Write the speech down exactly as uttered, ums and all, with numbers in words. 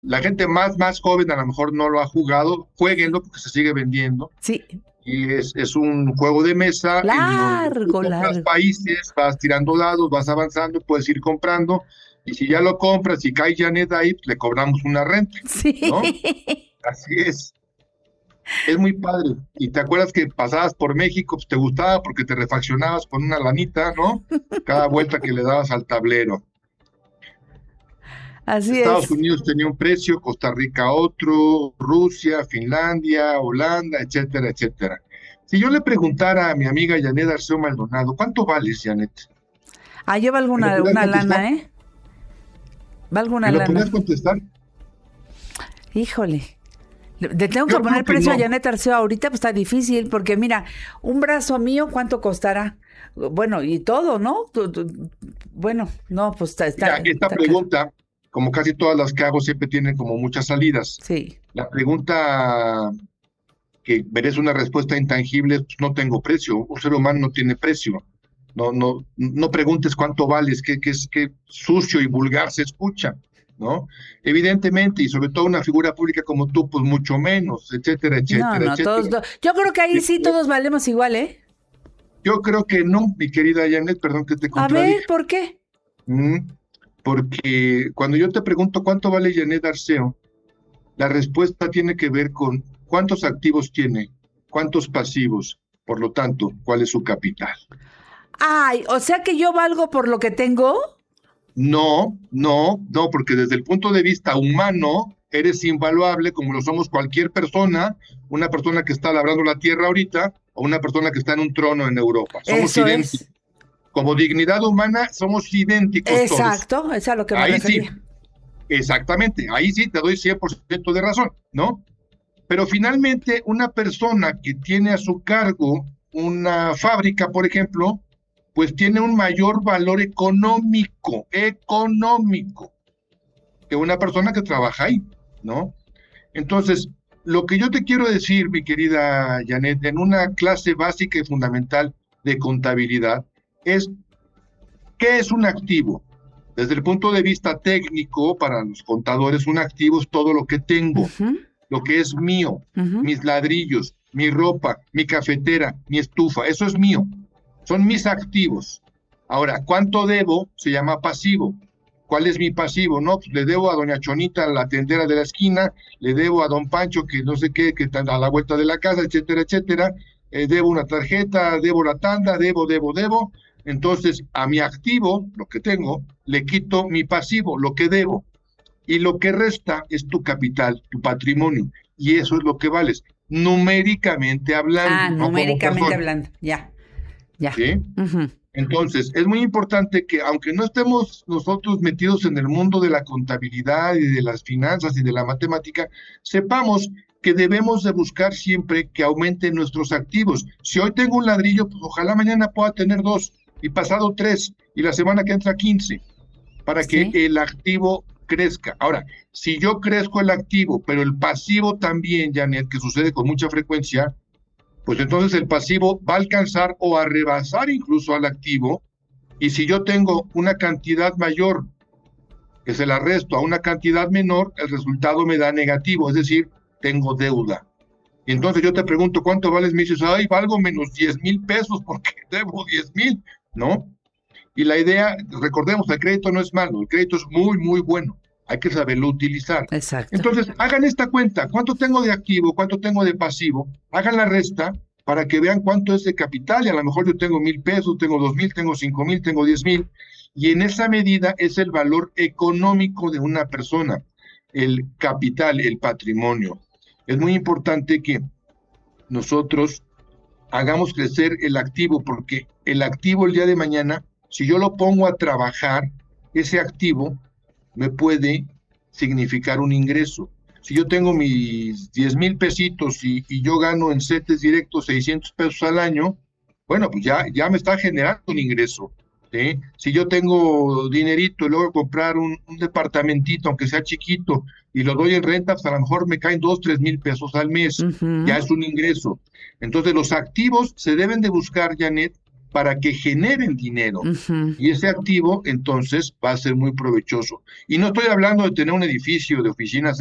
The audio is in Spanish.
La gente más, más joven a lo mejor no lo ha jugado, jueguenlo porque se sigue vendiendo. Sí. Y es, es un juego de mesa en donde tú Largo, compras largo. países, vas tirando dados, vas avanzando, puedes ir comprando, y si ya lo compras y cae Janet ahí, pues le cobramos una renta, ¿no? Sí. Así es. Es muy padre. Y te acuerdas que pasabas por México, pues te gustaba porque te refaccionabas con una lanita, ¿no? Cada vuelta que le dabas al tablero. Así Estados es. Unidos tenía un precio, Costa Rica otro, Rusia, Finlandia, Holanda, etcétera, etcétera. Si yo le preguntara a mi amiga Janet Arceo Maldonado, ¿cuánto vales, Janet? Ah, lleva ¿Me lo alguna podrías una contestar? lana, ¿eh? Va alguna ¿Me lo lana. podrías contestar? Híjole. Le le tengo que Yo creo poner que precio a no. Janet Arceo ahorita, pues está difícil, porque mira, un brazo mío, ¿cuánto costará? Bueno, y todo, ¿no? Tu- tu- Bueno, no, pues está, está, Mira, esta está caro. pregunta, como casi todas las que hago, siempre tienen como muchas salidas. Sí. La pregunta que merece una respuesta intangible, pues no tengo precio. Un ser humano no tiene precio. No, no, no preguntes cuánto vales, qué, qué, es- qué sucio y vulgar se escucha, ¿no? Evidentemente, y sobre todo una figura pública como tú, pues mucho menos, etcétera, No, etcétera, no, todos, etcétera. do- yo creo que ahí sí Este, todos valemos igual, ¿eh? Yo creo que no, mi querida Janet, perdón que te A ver, contradiga. ¿por qué? Mm, Porque cuando yo te pregunto cuánto vale Janet Arceo, la respuesta tiene que ver con cuántos activos tiene, cuántos pasivos, por lo tanto, cuál es su capital. Ay, o sea que yo valgo por lo que tengo. No, no, no, porque desde el punto de vista humano eres invaluable como lo somos cualquier persona, una persona que está labrando la tierra ahorita o una persona que está en un trono en Europa. Somos Eso idénticos. es. Como dignidad humana somos idénticos todos. Exacto, es a lo que me Ahí sí, refería. exactamente, ahí sí te doy cien por ciento de razón, ¿no? Pero finalmente una persona que tiene a su cargo una fábrica, por ejemplo, pues tiene un mayor valor económico, económico, que una persona que trabaja ahí, ¿no? Entonces, lo que yo te quiero decir, mi querida Janet, en una clase básica y fundamental de contabilidad, es qué es un activo. Desde el punto de vista técnico, para los contadores, un activo es todo lo que tengo, Ujú, lo que es mío, ujú. mis ladrillos, mi ropa, mi cafetera, mi estufa, eso es mío, son mis activos. Ahora, ¿cuánto debo? Se llama pasivo. ¿Cuál es mi pasivo? No, pues le debo a doña Chonita, la tendera de la esquina, le debo a don Pancho, que no sé qué, que está a la vuelta de la casa, etcétera, etcétera, eh, debo una tarjeta, debo la tanda, debo, debo, debo. Entonces, a mi activo, lo que tengo, le quito mi pasivo, lo que debo y lo que resta es tu capital, tu patrimonio, y eso es lo que vales, numéricamente hablando, Ah, no como numéricamente persona, hablando. Ya, ya. ¿sí? Ujú. Entonces, es muy importante que, aunque no estemos nosotros metidos en el mundo de la contabilidad y de las finanzas y de la matemática, sepamos que debemos de buscar siempre que aumenten nuestros activos. Si hoy tengo un ladrillo, pues ojalá mañana pueda tener dos, y pasado tres, y la semana que entra quince, para que Sí. el activo crezca. Ahora, si yo crezco el activo, pero el pasivo también, Janet, que sucede con mucha frecuencia, pues entonces el pasivo va a alcanzar o a rebasar incluso al activo, y si yo tengo una cantidad mayor que se la resto a una cantidad menor, el resultado me da negativo, es decir, tengo deuda. Y entonces yo te pregunto, ¿cuánto vales? Me dices, ay, valgo menos diez mil pesos porque debo diez mil, ¿no? Y la idea, recordemos, el crédito no es malo, el crédito es muy, muy bueno. Hay que saberlo utilizar. Exacto. Entonces, hagan esta cuenta. ¿Cuánto tengo de activo? ¿Cuánto tengo de pasivo? Hagan la resta para que vean cuánto es de capital. Y a lo mejor yo tengo mil pesos, tengo dos mil, tengo cinco mil, tengo diez mil. Y en esa medida es el valor económico de una persona, el capital, el patrimonio. Es muy importante que nosotros hagamos crecer el activo, porque el activo el día de mañana, si yo lo pongo a trabajar, ese activo me puede significar un ingreso. Si yo tengo mis diez mil pesitos y, y yo gano en CETES directos seiscientos pesos al año, bueno, pues ya, ya me está generando un ingreso. ¿Sí? Si yo tengo dinerito y luego comprar un, un departamentito, aunque sea chiquito, y lo doy en renta, pues a lo mejor me caen dos, tres mil pesos al mes. Ya Ujú. es un ingreso. Entonces, los activos se deben de buscar, Janet, para que generen dinero. Ujú. Y ese activo, entonces, va a ser muy provechoso. Y no estoy hablando de tener un edificio de oficinas